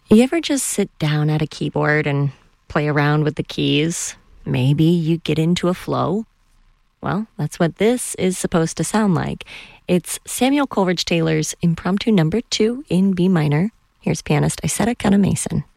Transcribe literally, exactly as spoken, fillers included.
You ever just sit down at a keyboard and play around with the keys? Maybe you get into a flow. Well, that's what this is supposed to sound like. It's Samuel Coleridge Taylor's Impromptu Number Two in B minor. Here's pianist Isetta Gunnar Mason.